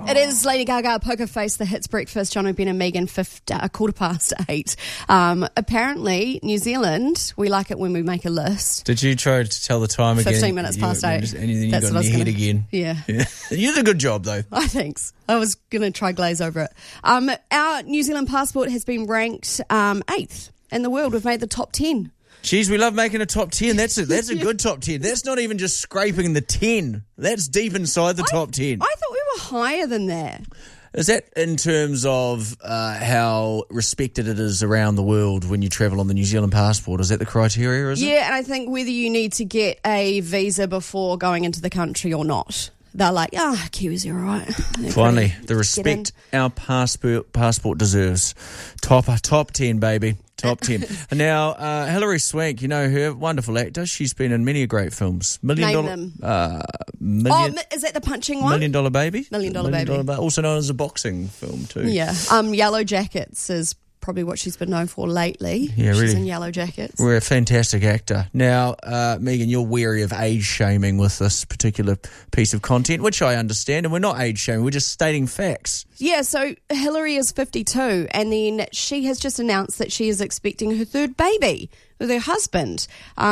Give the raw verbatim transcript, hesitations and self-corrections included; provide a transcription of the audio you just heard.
It is Lady Gaga, Poker Face, the Hits Breakfast, John O'Brien and Megan, fifth, uh, quarter past eight. Um, apparently, New Zealand, we like it when we make a list. Did you try to tell the time again? fifteen minutes you, past you, eight. Just, and then you That's got what in I your was head gonna- again. Yeah. yeah. You did a good job, though. I think so. I was going to try glaze over it. Um, our New Zealand passport has been ranked um, eighth in the world. We've made the top ten. Jeez, we love making a top ten. That's a, that's a good top ten. That's not even just scraping the ten. That's deep inside the I, top ten. I thought we were higher than that. Is that in terms of uh, how respected it is around the world when you travel on the New Zealand passport? Is that the criteria, is it? Yeah, and I think whether you need to get a visa before going into the country or not. They're like, ah, oh, Kiwis are all right. They're Finally, pretty- the respect our passport passport deserves. Top top ten, baby. Top ten. And now, uh, Hilary Swank, you know her, wonderful actor. She's been in many great films. Million Name Dollar, them. Uh, Oh, million, mi- is that the punching one? Million Dollar Baby. Million Dollar Baby. Ba- also known as a boxing film too. Yeah. Um, Yellow Jackets is probably what she's been known for lately. Yeah, she's really. in Yellow Jackets. We're a fantastic actor. Now, uh, Megan, you're wary of age shaming with this particular piece of content, which I understand, and we're not age shaming, we're just stating facts. Yeah, so Hillary is fifty-two, and then she has just announced that she is expecting her third baby with her husband. Um,